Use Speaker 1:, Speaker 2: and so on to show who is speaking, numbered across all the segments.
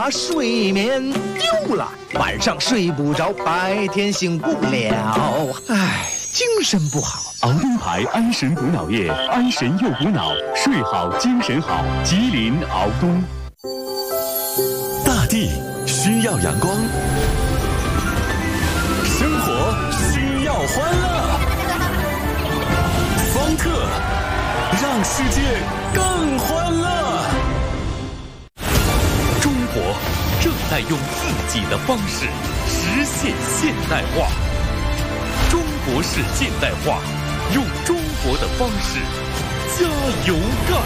Speaker 1: 把睡眠丢了，晚上睡不着，白天醒不了，唉，精神不好。
Speaker 2: 敖东牌安神补脑液，安神又补脑，睡好精神好。吉林敖东。
Speaker 3: 大地需要阳光，生活需要欢乐，方特让世界更欢乐。
Speaker 4: 中国正在用自己的方式实现现代化。中国式现代化，用中国的方式加油干！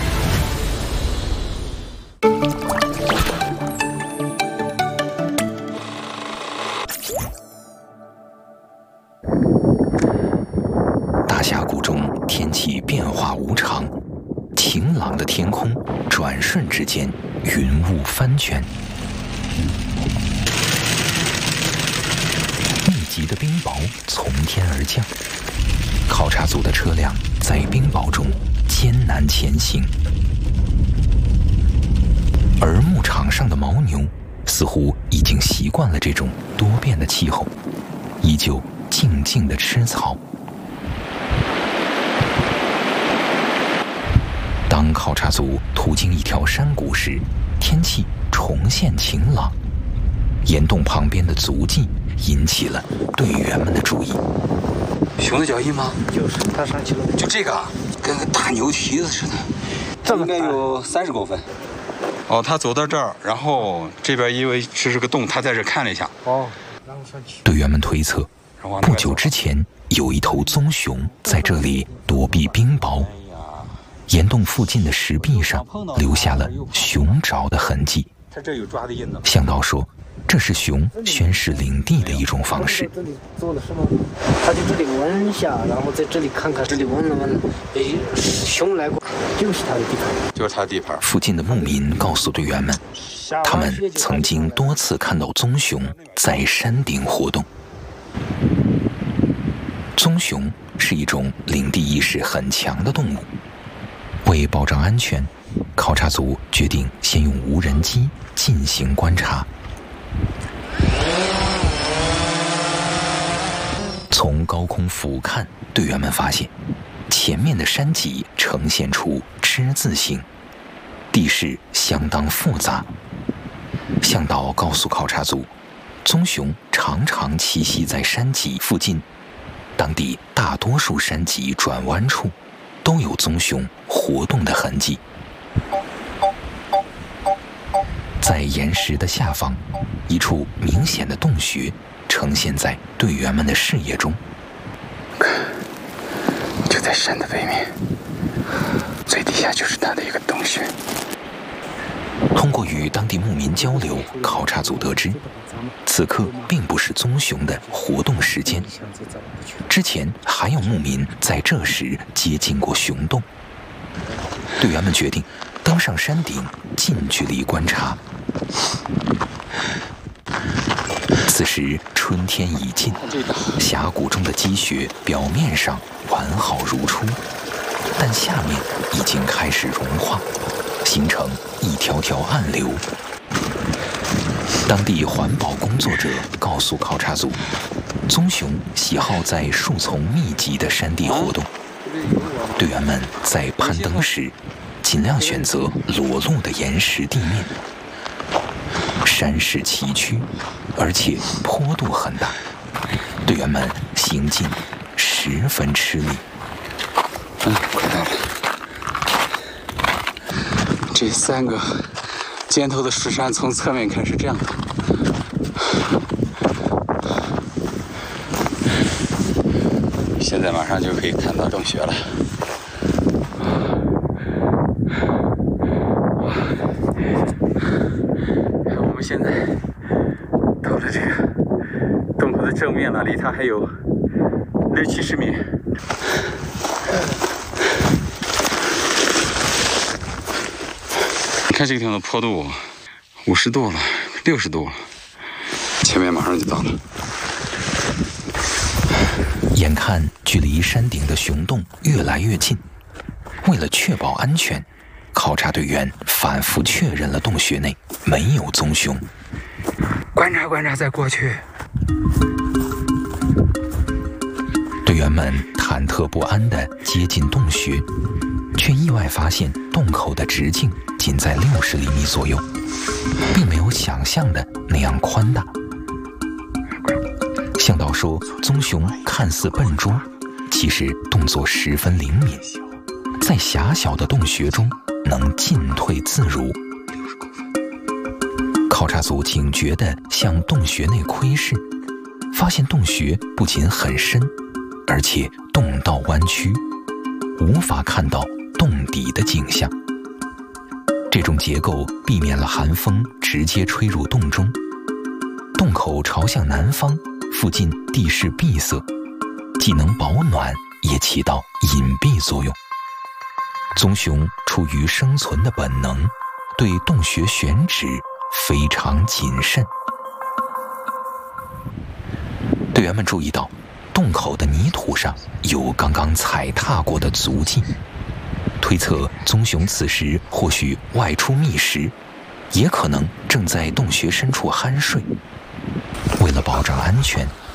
Speaker 5: 大峡谷中天气变化无常，晴朗的天空转瞬之间云雾翻卷，密集的冰雹从天而降，考察组的车辆在冰雹中艰难前行，而牧场上的牦牛似乎已经习惯了这种多变的气候，依旧静静地吃草。当考察组途经一条山谷时，天气重现晴朗，岩洞旁边的足迹引起了队员们的注意。
Speaker 6: 熊的脚印吗？
Speaker 7: 就是它上去了，
Speaker 6: 就这个，跟个大牛蹄子似的，这应该有30公分。哦，他走到这儿，然后这边因为是个洞，他在这看了一下。
Speaker 7: 哦，然后上去。
Speaker 5: 队员们推测，不久之前有一头棕熊在这里躲避冰雹。岩洞附近的石壁上留下了熊爪的痕迹。
Speaker 6: 它这有抓的印子。
Speaker 5: 向导说，这是熊宣示领地的一种方式。
Speaker 7: 这里做的什么？他就这里闻一下，然后在这里看看，这里闻了闻，熊来过，就是他的地盘。
Speaker 6: 就是他的地盘。
Speaker 5: 附近的牧民告诉队员们，他们曾经多次看到棕熊在山顶活动。棕熊是一种领地意识很强的动物。为保障安全，考察组决定先用无人机进行观察。从高空俯瞰，队员们发现前面的山脊呈现出之字形，地势相当复杂。向导告诉考察组，棕熊常常栖息在山脊附近，当地大多数山脊转弯处都有棕熊活动的痕迹。在岩石的下方，一处明显的洞穴呈现在队员们的视野中。
Speaker 6: 就在山的背面，最底下就是它的一个洞穴。
Speaker 5: 通过与当地牧民交流，考察组得知，此刻并不是棕熊的活动时间。之前还有牧民在这时接近过熊洞。队员们决定登上山顶，近距离观察。此时春天已尽，峡谷中的积雪表面上完好如初，但下面已经开始融化，形成一条条暗流。当地环保工作者告诉考察组，棕熊喜好在树丛密集的山地活动。队员们在攀登时，尽量选择裸露的岩石地面。山势崎岖，而且坡度很大，队员们行进十分吃力。
Speaker 6: 快到了。这3个尖头的石山从侧面看是这样的。现在马上就可以看到洞穴了。我们现在到了这个洞口的正面了，离它还有60-70米。你看这个地方的坡度50度了，60度了，前面马上就到了。
Speaker 5: 眼看距离山顶的熊洞越来越近，为了确保安全， 考察队员反复确认了洞穴内没有棕熊。
Speaker 6: 观察观察再过去。
Speaker 5: 队员们忐忑不安地接近洞穴，却意外发现洞口的直径仅在60厘米左右，并没有想象的那样宽大。向导说，棕熊看似笨拙，其实动作十分灵敏，在狭小的洞穴中能进退自如。考察组警觉地向洞穴内窥视，发现洞穴不仅很深，而且洞道弯曲，无法看到洞底的景象。这种结构避免了寒风直接吹入洞中。洞口朝向南方，附近地势闭塞，既能保暖，也起到隐蔽作用。棕熊出于生存的本能，对洞穴选址非常谨慎。队员们注意到，洞口的泥土上有刚刚踩踏过的足迹，推测棕熊此时或许外出觅食，也可能正在洞穴深处酣睡。为了保障安全，